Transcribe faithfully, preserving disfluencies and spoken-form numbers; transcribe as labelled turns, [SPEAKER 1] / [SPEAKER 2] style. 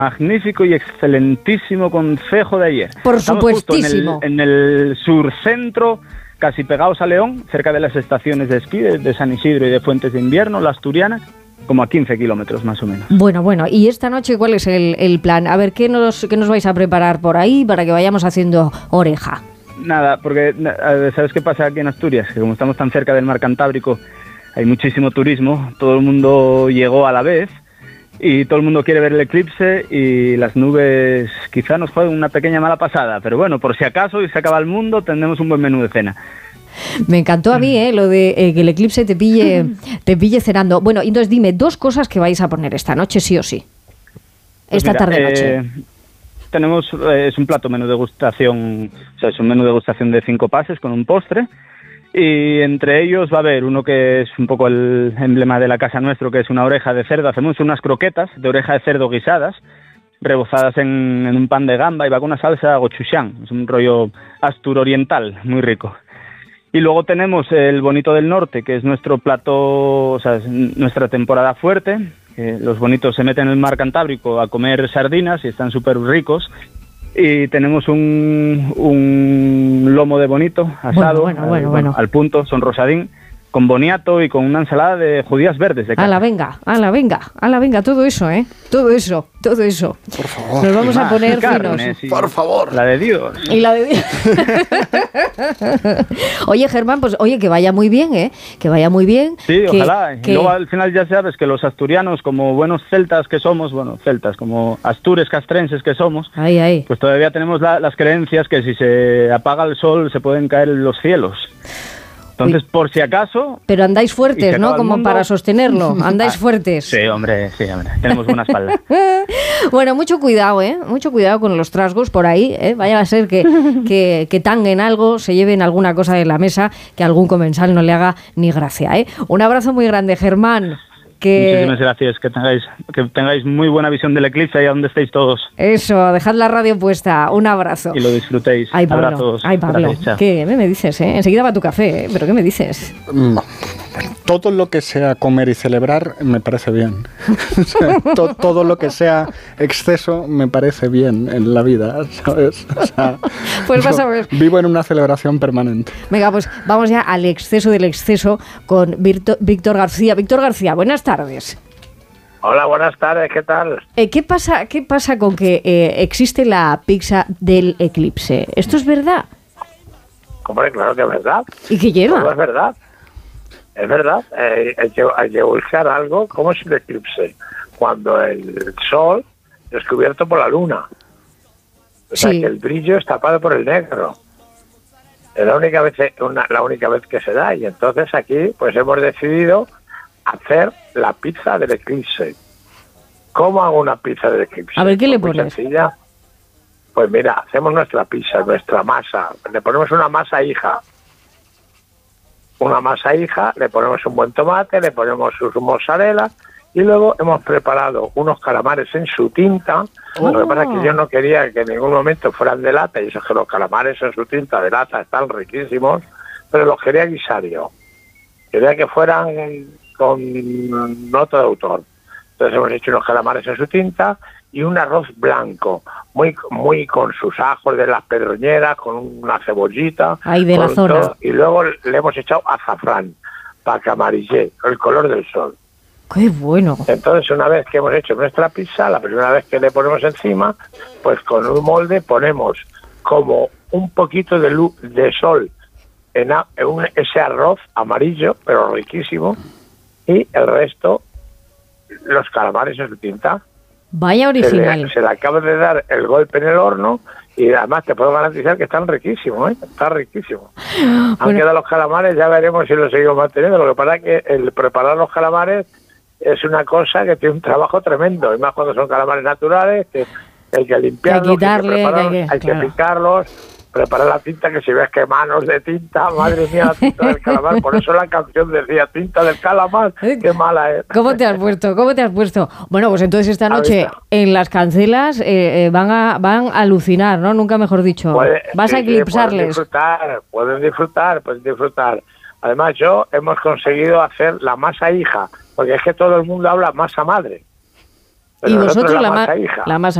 [SPEAKER 1] magnífico y excelentísimo concejo de ayer.
[SPEAKER 2] Por
[SPEAKER 1] Estamos
[SPEAKER 2] supuestísimo.
[SPEAKER 1] justo en el, en el sur centro, casi pegados a León, cerca de las estaciones de esquí de, de San Isidro y de Fuentes de Invierno, la Asturiana, como a quince kilómetros más o menos.
[SPEAKER 2] Bueno, bueno, y esta noche, ¿cuál es el, el plan? A ver, ¿qué nos, ¿qué nos vais a preparar por ahí para que vayamos haciendo oreja?
[SPEAKER 1] Nada, porque ¿sabes qué pasa aquí en Asturias? Que como estamos tan cerca del mar Cantábrico, hay muchísimo turismo, todo el mundo llegó a la vez y todo el mundo quiere ver el eclipse y las nubes quizá nos jueguen una pequeña mala pasada, pero bueno, por si acaso y se acaba el mundo, tendremos un buen menú de cena.
[SPEAKER 2] Me encantó a mí eh, lo de eh, que el eclipse te pille, te pille cenando. Bueno, entonces dime dos cosas que vais a poner esta noche, sí o sí.
[SPEAKER 1] Pues
[SPEAKER 2] esta
[SPEAKER 1] mira,
[SPEAKER 2] tarde-noche.
[SPEAKER 1] Eh, tenemos, eh, es un plato menú degustación, o sea, es un menú degustación de cinco pases con un postre. Y entre ellos va a haber uno que es un poco el emblema de la casa nuestro, que es una oreja de cerdo. Hacemos unas croquetas de oreja de cerdo guisadas, rebozadas en, en un pan de gamba y va con una salsa gochujang. Es un rollo asturoriental, muy rico. Y luego tenemos el bonito del norte, que es nuestro plato, o sea, es nuestra temporada fuerte. Que los bonitos se meten en el mar Cantábrico a comer sardinas y están súper ricos. Y tenemos un, un lomo de bonito asado,
[SPEAKER 2] bueno, bueno, bueno,
[SPEAKER 1] al,
[SPEAKER 2] bueno.
[SPEAKER 1] al punto, son rosadín, con boniato y con una ensalada de judías verdes de casa.
[SPEAKER 2] Ala, venga, ala, venga, ala, venga, todo eso, ¿eh? Todo eso, todo eso.
[SPEAKER 3] Por favor.
[SPEAKER 2] Nos vamos
[SPEAKER 1] Y
[SPEAKER 2] a
[SPEAKER 1] más,
[SPEAKER 2] poner
[SPEAKER 1] y carne,
[SPEAKER 2] finos.
[SPEAKER 1] sí.
[SPEAKER 3] Por favor.
[SPEAKER 1] La de Dios.
[SPEAKER 2] Y la de... Oye, Germán, pues oye, que vaya muy bien, ¿eh? Que vaya muy bien.
[SPEAKER 1] Sí,
[SPEAKER 2] que,
[SPEAKER 1] ojalá.
[SPEAKER 2] que...
[SPEAKER 1] Y luego al final ya sabes que los asturianos, como buenos celtas que somos, bueno, celtas, como astures castrenses que somos,
[SPEAKER 2] Ahí, ahí.
[SPEAKER 1] pues todavía tenemos la, las creencias que si se apaga el sol se pueden caer los cielos. Entonces,
[SPEAKER 2] Uy.
[SPEAKER 1] por si acaso...
[SPEAKER 2] Pero andáis fuertes, ¿no? Como
[SPEAKER 1] mundo...
[SPEAKER 2] para sostenerlo. Andáis
[SPEAKER 1] Ah,
[SPEAKER 2] fuertes.
[SPEAKER 1] Sí, hombre, sí, hombre. Tenemos buena espalda.
[SPEAKER 2] Bueno, mucho cuidado, ¿eh? Mucho cuidado con los trasgos por ahí, ¿eh? Vaya a ser que, que, que tanguen algo, se lleven alguna cosa de la mesa, que a algún comensal no le haga ni gracia, ¿eh? Un abrazo muy grande, Germán. Que...
[SPEAKER 1] Muchísimas gracias, que tengáis, que tengáis muy buena visión del eclipse ahí donde estéis todos.
[SPEAKER 2] Eso, dejad la radio puesta. Un abrazo.
[SPEAKER 1] Y lo disfrutéis.
[SPEAKER 2] Ay, Pablo.
[SPEAKER 1] Abrazos.
[SPEAKER 2] Ay, Pablo.
[SPEAKER 1] Gracias, chao.
[SPEAKER 2] ¿Qué me dices, eh? Enseguida va tu café, ¿eh? ¿Pero qué me dices?
[SPEAKER 3] No. Todo lo que sea comer y celebrar me parece bien. O sea, to, todo lo que sea exceso me parece bien en la vida, ¿sabes? O sea,
[SPEAKER 2] Pues vas a ver.
[SPEAKER 3] Vivo en una celebración permanente.
[SPEAKER 2] Venga, pues vamos ya al exceso del exceso con Víctor, Víctor García. Víctor García, buenas tardes.
[SPEAKER 4] Hola, buenas tardes, ¿qué tal?
[SPEAKER 2] Eh, ¿qué pasa, qué pasa con que eh, existe la pizza del eclipse? ¿Esto es verdad?
[SPEAKER 4] Hombre, claro que es verdad.
[SPEAKER 2] ¿Y qué lleva?
[SPEAKER 4] Todo es verdad. Es verdad. Eh, hay, que, hay que buscar algo. ¿Cómo es el eclipse? Cuando el sol es cubierto por la luna. O sea,
[SPEAKER 2] Sí.
[SPEAKER 4] que el brillo es tapado por el negro. Es la única vez, una, la única vez que se da. Y entonces aquí, pues hemos decidido hacer la pizza del eclipse. ¿Cómo hago una pizza del eclipse?
[SPEAKER 2] A ver, ¿qué le
[SPEAKER 4] Pues muy
[SPEAKER 2] pones?
[SPEAKER 4] sencilla. Pues mira, hacemos nuestra pizza, nuestra masa. Le ponemos una masa hija. Una masa hija, le ponemos un buen tomate, le ponemos su mozzarella y luego hemos preparado unos calamares en su tinta.
[SPEAKER 2] Oh.
[SPEAKER 4] Lo que pasa es que yo no quería que en ningún momento fueran de lata, y eso es que los calamares en su tinta de lata están riquísimos, pero los quería guisar yo. Quería que fueran con nota de autor. Entonces hemos hecho unos calamares en su tinta y un arroz blanco, muy muy con sus ajos de las pedroñeras, con una cebollita.
[SPEAKER 2] Ahí de la
[SPEAKER 4] con
[SPEAKER 2] zona.
[SPEAKER 4] todo, y luego le hemos echado azafrán para que amarille, el color del sol.
[SPEAKER 2] ¡Qué bueno!
[SPEAKER 4] Entonces, una vez que hemos hecho nuestra pizza, la primera vez que le ponemos encima, pues con un molde ponemos como un poquito de luz de sol en, a, en un, ese arroz amarillo, pero riquísimo, y el resto, los calamares en su tinta.
[SPEAKER 2] Vaya
[SPEAKER 4] Se
[SPEAKER 2] original.
[SPEAKER 4] le, se le acaba de dar el golpe en el horno y además te puedo garantizar que están riquísimos, ¿eh? Está riquísimo. Han
[SPEAKER 2] Bueno.
[SPEAKER 4] quedado los calamares, ya veremos si los seguimos manteniendo. Lo que pasa es que el preparar los calamares es una cosa que tiene un trabajo tremendo, y más cuando son calamares naturales, que hay que limpiarlos,
[SPEAKER 2] Que hay que quitarle,
[SPEAKER 4] hay que, prepararlos,
[SPEAKER 2] que hay que-
[SPEAKER 4] hay que
[SPEAKER 2] claro.
[SPEAKER 4] picarlos, preparar la tinta, que si ves que manos de tinta, madre mía, la tinta del calamar. Por eso la canción decía tinta del calamar, qué mala es.
[SPEAKER 2] ¿Cómo te has puesto? ¿Cómo te has puesto? Bueno, pues entonces esta noche
[SPEAKER 4] Ahorita.
[SPEAKER 2] en las cancelas eh, eh, van a van a alucinar, ¿no? Nunca mejor dicho.
[SPEAKER 4] Puede-
[SPEAKER 2] Vas a
[SPEAKER 4] sí, sí,
[SPEAKER 2] eclipsarles.
[SPEAKER 4] pueden disfrutar, pueden disfrutar, pueden disfrutar. Además, yo hemos conseguido hacer la masa hija, porque es que todo el mundo habla masa madre. Pero
[SPEAKER 2] y
[SPEAKER 4] nosotros
[SPEAKER 2] vosotros la,
[SPEAKER 4] masa
[SPEAKER 2] ma-
[SPEAKER 4] hija.
[SPEAKER 2] la masa